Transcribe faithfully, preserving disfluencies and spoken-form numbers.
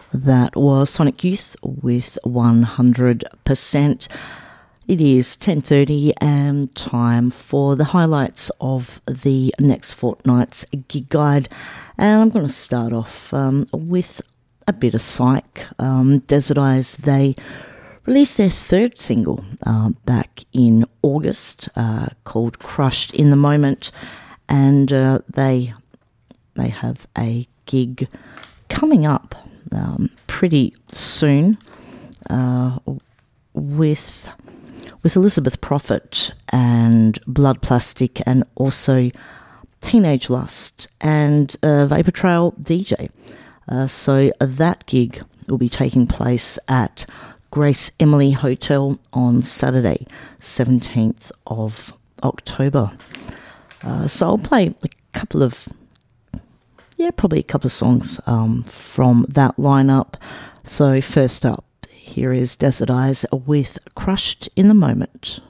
That was Sonic Youth with one hundred percent. It is ten thirty and time for the highlights of the next fortnight's gig guide. And I'm going to start off um, with a bit of psych. Um, Desert Eyes, they released their third single uh, back in August uh, called Crushed in the Moment. And uh, they they have a gig coming up um, pretty soon uh, with with Elizabeth Prophet and Blood Plastic, and also Teenage Lust and uh, Vapor Trail D J. Uh, so that gig will be taking place at Grace Emily Hotel on Saturday, seventeenth of October. Uh, so I'll play a couple of, yeah, probably a couple of songs um, from that lineup. So first up, here is Desert Eyes with Crushed in the Moment.